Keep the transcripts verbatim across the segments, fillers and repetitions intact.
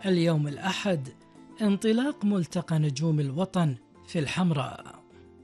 اليوم الأحد انطلاق ملتقى نجوم الوطن في الحمراء.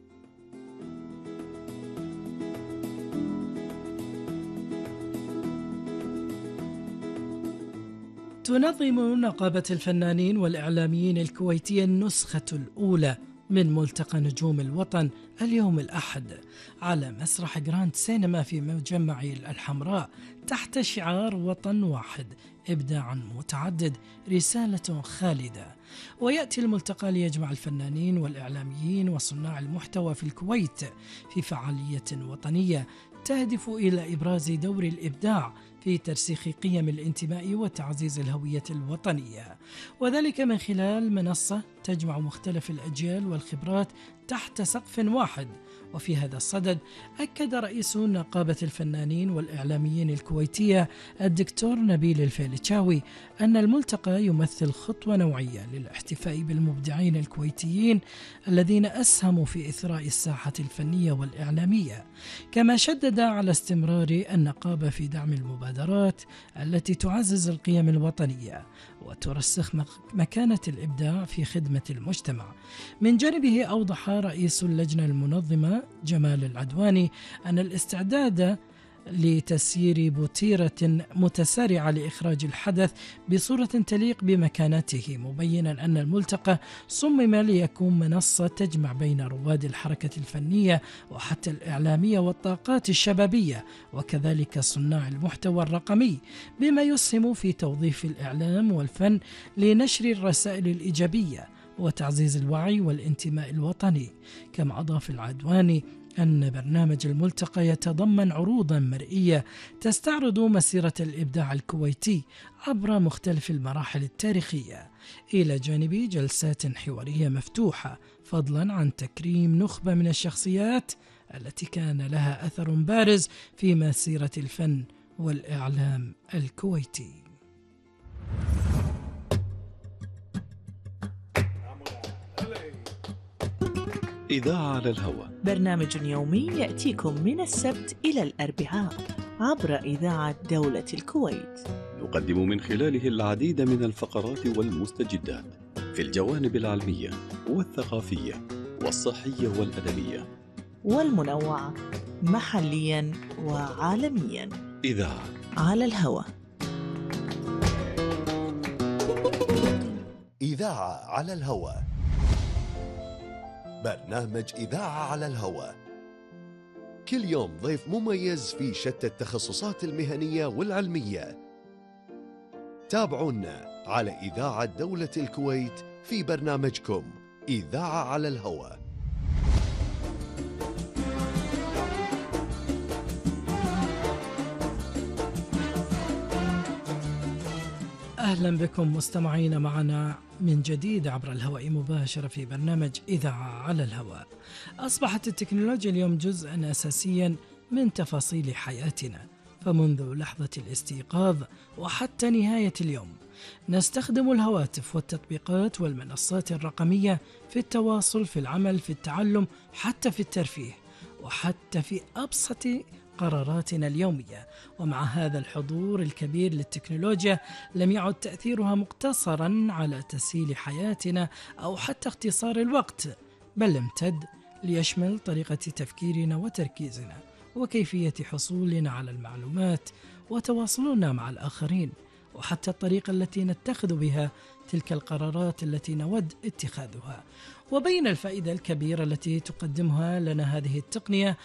تنظم نقابة الفنانين والإعلاميين الكويتية النسخة الأولى من ملتقى نجوم الوطن اليوم الأحد على مسرح جراند سينما في مجمع الحمراء تحت شعار وطن واحد، إبداع متعدد، رسالة خالدة. ويأتي الملتقى ليجمع الفنانين والإعلاميين وصناع المحتوى في الكويت في فعالية وطنية تهدف إلى إبراز دور الإبداع في ترسيخ قيم الانتماء وتعزيز الهوية الوطنية، وذلك من خلال منصة تجمع مختلف الأجيال والخبرات تحت سقف واحد. وفي هذا الصدد أكد رئيس نقابة الفنانين والإعلاميين الكويتية الدكتور نبيل الفيلتشاوي أن الملتقى يمثل خطوة نوعية للاحتفاء بالمبدعين الكويتيين الذين أسهموا في إثراء الساحة الفنية والإعلامية، كما شدد على استمرار النقابة في دعم المبادرات التي تعزز القيم الوطنية وترسخ مكانة الإبداع في خدمة المجتمع. من جانبه أوضح رئيس اللجنة المنظمة جمال العدواني أن الاستعداد لتسيير بوتيرة متسارعة لإخراج الحدث بصورة تليق بمكانته، مبينا أن الملتقى صمم ليكون منصة تجمع بين رواد الحركة الفنية وحتى الإعلامية والطاقات الشبابية وكذلك صناع المحتوى الرقمي، بما يسهم في توظيف الإعلام والفن لنشر الرسائل الإيجابية وتعزيز الوعي والانتماء الوطني. كما أضاف العدواني أن برنامج الملتقى يتضمن عروضا مرئية تستعرض مسيرة الإبداع الكويتي عبر مختلف المراحل التاريخية، إلى جانب جلسات حوارية مفتوحة، فضلا عن تكريم نخبة من الشخصيات التي كان لها أثر بارز في مسيرة الفن والإعلام الكويتي. إذاعة على الهواء، برنامج يومي يأتيكم من السبت إلى الأربعاء عبر إذاعة دولة الكويت، نقدم من خلاله العديد من الفقرات والمستجدات في الجوانب العلمية والثقافية والصحية والأدبية والمنوعة محليا وعالميا. إذاعة على الهواء. إذاعة على الهواء، برنامج إذاعة على الهواء، كل يوم ضيف مميز في شتى التخصصات المهنية والعلمية. تابعونا على إذاعة دولة الكويت في برنامجكم إذاعة على الهواء. أهلا بكم مستمعين معنا من جديد عبر الهواء مباشرة في برنامج إذاعة على الهواء. أصبحت التكنولوجيا اليوم جزءا أساسيا من تفاصيل حياتنا، فمنذ لحظة الاستيقاظ وحتى نهاية اليوم نستخدم الهواتف والتطبيقات والمنصات الرقمية في التواصل، في العمل، في التعلم، حتى في الترفيه، وحتى في أبسط قراراتنا اليومية. ومع هذا الحضور الكبير للتكنولوجيا لم يعد تأثيرها مقتصرا على تسهيل حياتنا أو حتى اختصار الوقت، بل امتد ليشمل طريقة تفكيرنا وتركيزنا وكيفية حصولنا على المعلومات وتواصلنا مع الآخرين، وحتى الطريقة التي نتخذ بها تلك القرارات التي نود اتخاذها. وبين الفائدة الكبيرة التي تقدمها لنا هذه التقنية